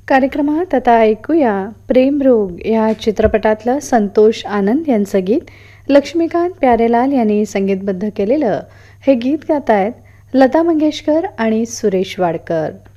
कार्यक्रमात आता ऐकूया प्रेमरोग या चित्रपटातलं संतोष आनंद यांचं गीत. लक्ष्मीकांत प्यारेलाल यांनी संगीतबद्ध केलेलं हे गीत गातायत लता मंगेशकर आणि सुरेश वाडकर.